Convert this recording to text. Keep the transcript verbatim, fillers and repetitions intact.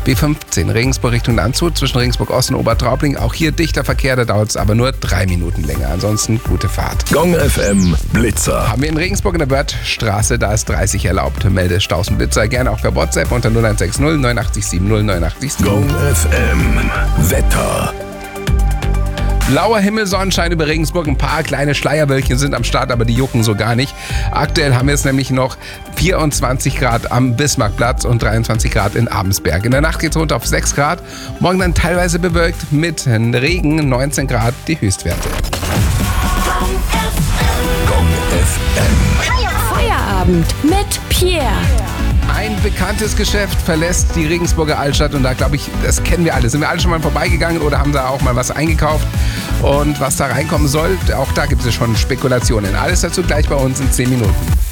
B fünfzehn Regensburg Richtung Landshut zwischen Regensburg Ost und Obertraubling. Auch hier dichter Verkehr, da dauert es aber nur drei Minuten länger. Ansonsten gute Fahrt. Gong F M Blitzer. Haben wir in Regensburg in der Wörthstraße, da ist dreißig erlaubt. Melde Staus und Blitzer gerne auch per WhatsApp unter null eins sechs null neun acht sieben null neun acht sieben. Gong F M Wetter. Blauer Himmel, Sonnenschein über Regensburg. Ein paar kleine Schleierwölkchen sind am Start, aber die jucken so gar nicht. Aktuell haben wir es nämlich noch vierundzwanzig Grad am Bismarckplatz und dreiundzwanzig Grad in Abensberg. In der Nacht geht es runter auf sechs Grad. Morgen dann teilweise bewölkt mit Regen, neunzehn Grad die Höchstwerte. Gong F M. Feierabend mit Pierre. Ein bekanntes Geschäft verlässt die Regensburger Altstadt und da glaube ich, das kennen wir alle. Sind wir alle schon mal vorbeigegangen oder haben da auch mal was eingekauft? Und was da reinkommen soll, auch da gibt es schon Spekulationen. Alles dazu gleich bei uns in zehn Minuten.